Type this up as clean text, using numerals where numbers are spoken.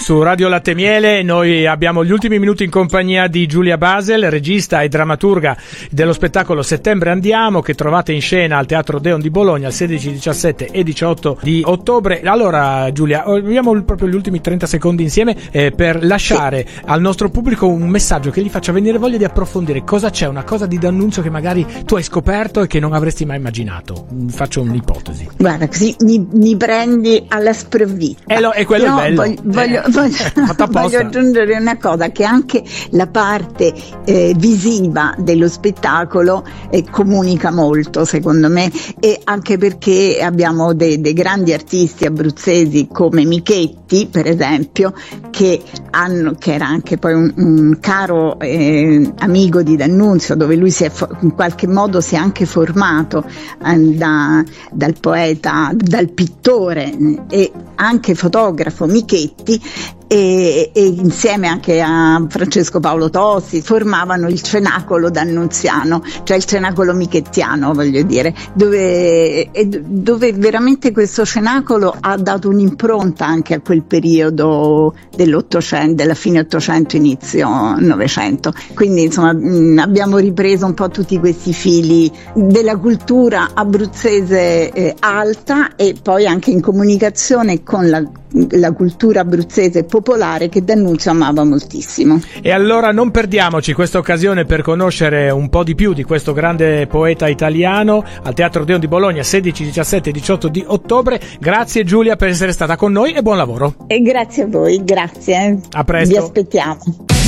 su Radio Latte Miele. Noi abbiamo gli ultimi minuti in compagnia di Giulia Basel, regista e drammaturga dello spettacolo Settembre Andiamo, che trovate in scena al Teatro Odeon di Bologna il 16, 17 e 18 di ottobre. Allora Giulia, abbiamo proprio gli ultimi 30 secondi insieme per lasciare al nostro pubblico un messaggio che gli faccia venire voglia di approfondire cosa c'è, una cosa di D'Annunzio che magari tu hai scoperto e che non avresti mai immaginato. Faccio un'ipotesi. Guarda, così mi prendi alla sprovvista. E quello è bello. Voglio aggiungere una cosa, che anche la parte visiva dello spettacolo comunica molto, secondo me, e anche perché abbiamo dei grandi artisti abruzzesi come Michetti, per esempio, che era anche poi un caro amico di D'Annunzio, dove lui in qualche modo si è anche formato dal poeta, dal pittore e anche fotografo Michetti, e insieme anche a Francesco Paolo Tosi formavano il Cenacolo d'Annunziano, cioè il Cenacolo michettiano, voglio dire, dove veramente questo cenacolo ha dato un'impronta anche a quel periodo dell'Ottocento, della fine Ottocento, inizio Novecento. Quindi insomma abbiamo ripreso un po' tutti questi fili della cultura abruzzese alta, e poi anche in comunicazione con la cultura abruzzese popolare, che D'Annunzio amava moltissimo. E allora non perdiamoci questa occasione per conoscere un po' di più di questo grande poeta italiano al Teatro Odeon di Bologna 16, 17 e 18 di ottobre. Grazie Giulia per essere stata con noi e buon lavoro. E grazie a voi, grazie. A presto. Vi aspettiamo.